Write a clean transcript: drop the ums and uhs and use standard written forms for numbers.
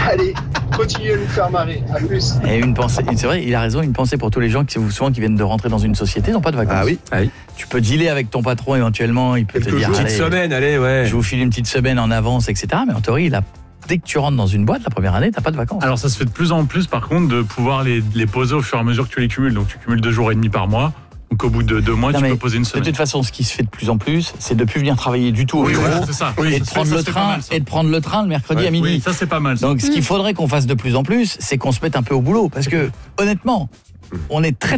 Allez, continuez à nous faire marrer. À plus. Et une pensée, c'est vrai, il a raison, une pensée pour tous les gens qui viennent de rentrer dans une société, n'ont pas de vacances. Ah oui. Tu peux dealer avec ton patron éventuellement, il peut te dire, Petite semaine, allez, ouais. je vous file une petite semaine en avance, etc. Mais en théorie, dès que tu rentres dans une boîte, la première année, t'as pas de vacances. Alors ça se fait de plus en plus par contre de pouvoir les poser au fur et à mesure que tu les cumules. Donc tu cumules 2 jours et demi par mois. Donc au bout de 2 mois, tu peux poser une semaine. De toute façon, ce qui se fait de plus en plus, c'est de plus venir travailler du tout au bureau voilà, c'est ça. et de prendre le train le mercredi à midi. Oui, ça c'est pas mal. Ça. Donc ce qu'il faudrait qu'on fasse de plus en plus, c'est qu'on se mette un peu au boulot. Parce que honnêtement, on est très